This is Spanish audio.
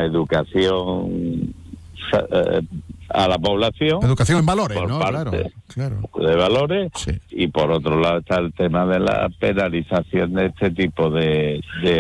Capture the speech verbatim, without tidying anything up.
educación eh, a la población. Educación en valores, por ¿no? parte Claro, claro. de valores, Sí. y por otro lado está el tema de la penalización de este tipo de, de